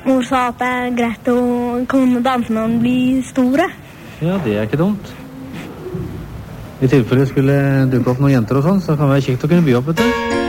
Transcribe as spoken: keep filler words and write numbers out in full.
Mor sa at det er greit å kunne danse når man blir store. Ja, det er ikke dumt. I tilfelle skulle dukke opp noen jenter og sånn, så kan det være kjekt å kunne by opp, vet du.